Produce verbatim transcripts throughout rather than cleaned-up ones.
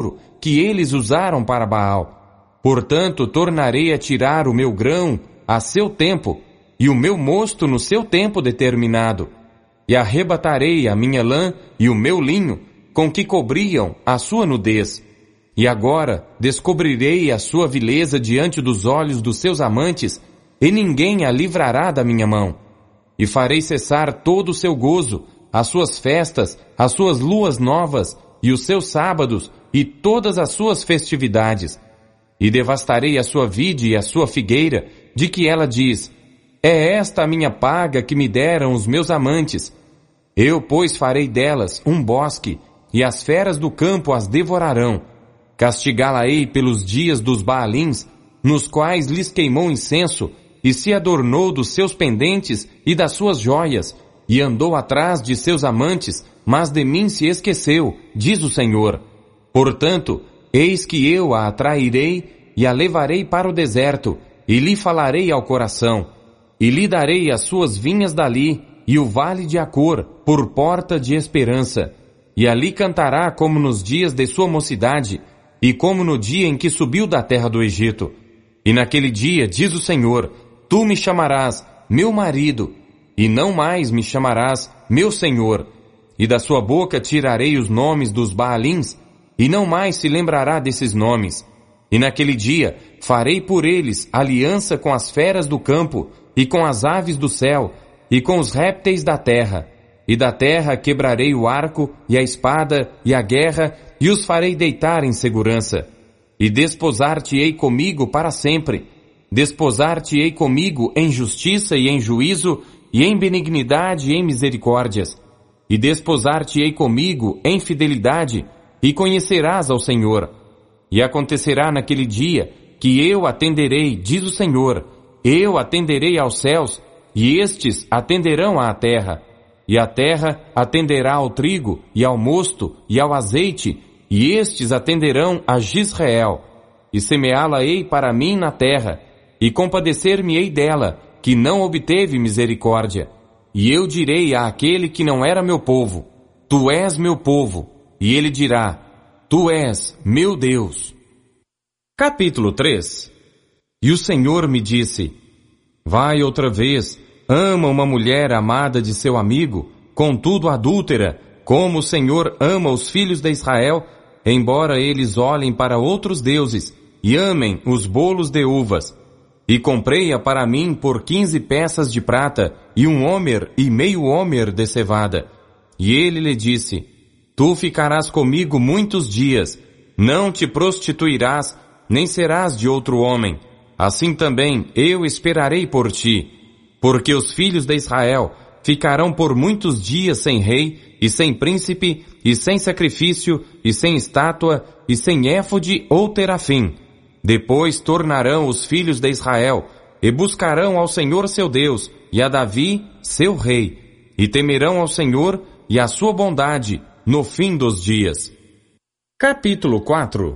que eles usaram para Baal. Portanto, tornarei a tirar o meu grão a seu tempo, e o meu mosto no seu tempo determinado, e arrebatarei a minha lã e o meu linho, com que cobriam a sua nudez. E agora descobrirei a sua vileza diante dos olhos dos seus amantes, e ninguém a livrará da minha mão. E farei cessar todo o seu gozo, as suas festas, as suas luas novas, e os seus sábados, e todas as suas festividades. E devastarei a sua vide e a sua figueira, de que ela diz: é esta a minha paga que me deram os meus amantes. Eu, pois, farei delas um bosque, e as feras do campo as devorarão. Castigá-la-ei pelos dias dos Baalins, nos quais lhes queimou incenso, e se adornou dos seus pendentes e das suas joias, e andou atrás de seus amantes, mas de mim se esqueceu, diz o Senhor. Portanto, eis que eu a atrairei e a levarei para o deserto, e lhe falarei ao coração, e lhe darei as suas vinhas dali, e o vale de Acor, por porta de esperança. E ali cantará como nos dias de sua mocidade, e como no dia em que subiu da terra do Egito. E naquele dia, diz o Senhor, tu me chamarás meu marido, e não mais me chamarás meu Senhor. E da sua boca tirarei os nomes dos Baalins, e não mais se lembrará desses nomes. E naquele dia farei por eles aliança com as feras do campo, e com as aves do céu, e com os répteis da terra. E da terra quebrarei o arco, e a espada, e a guerra, e os farei deitar em segurança. E desposar-te-ei comigo para sempre. Desposar-te-ei comigo em justiça e em juízo, e em benignidade e em misericórdias. E desposar-te-ei comigo em fidelidade, e conhecerás ao Senhor. E acontecerá naquele dia que eu atenderei, diz o Senhor, eu atenderei aos céus, e estes atenderão à terra. E a terra atenderá ao trigo, e ao mosto, e ao azeite, e estes atenderão a Jizreel. E semeá-la-ei para mim na terra, e compadecer-me-ei dela, que não obteve misericórdia. E eu direi àquele que não era meu povo, tu és meu povo, e ele dirá, tu és meu Deus. Capítulo três. E o Senhor me disse, vai outra vez, ama uma mulher amada de seu amigo, contudo adúltera, como o Senhor ama os filhos de Israel, embora eles olhem para outros deuses e amem os bolos de uvas. E comprei-a para mim por quinze peças de prata, e um homer e meio homer de cevada. E ele lhe disse, tu ficarás comigo muitos dias, não te prostituirás, nem serás de outro homem. Assim também eu esperarei por ti, porque os filhos de Israel ficarão por muitos dias sem rei, e sem príncipe, e sem sacrifício, e sem estátua, e sem éfode ou terafim. Depois tornarão os filhos de Israel, e buscarão ao Senhor seu Deus, e a Davi, seu rei, e temerão ao Senhor e a sua bondade no fim dos dias. Capítulo quatro.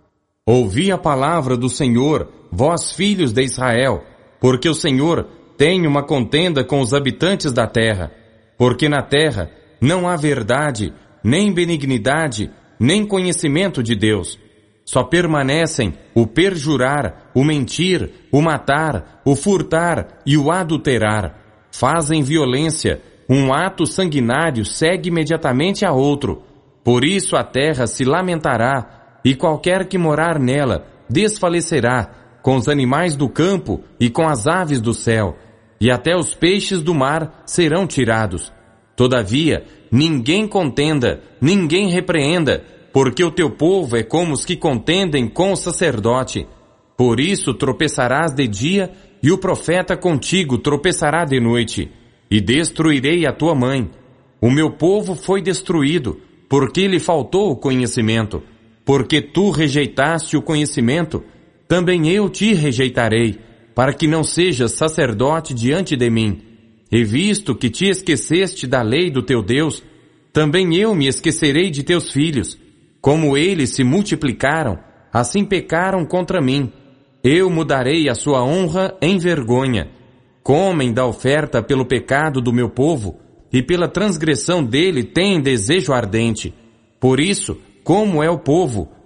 Ouvi a palavra do Senhor, vós filhos de Israel, porque o Senhor tem uma contenda com os habitantes da terra, porque na terra não há verdade, nem benignidade, nem conhecimento de Deus. Só permanecem o perjurar, o mentir, o matar, o furtar e o adulterar. Fazem violência, um ato sanguinário segue imediatamente a outro. Por isso a terra se lamentará, e qualquer que morar nela desfalecerá, com os animais do campo e com as aves do céu, e até os peixes do mar serão tirados. Todavia, ninguém contenda, ninguém repreenda, porque o teu povo é como os que contendem com o sacerdote. Por isso tropeçarás de dia, e o profeta contigo tropeçará de noite, e destruirei a tua mãe. O meu povo foi destruído, porque lhe faltou o conhecimento. Porque tu rejeitaste o conhecimento, também eu te rejeitarei, para que não sejas sacerdote diante de mim. E visto que te esqueceste da lei do teu Deus, também eu me esquecerei de teus filhos. Como eles se multiplicaram, assim pecaram contra mim. Eu mudarei a sua honra em vergonha. Comem da oferta pelo pecado do meu povo, e pela transgressão dele têm desejo ardente. Por isso, como é o povo,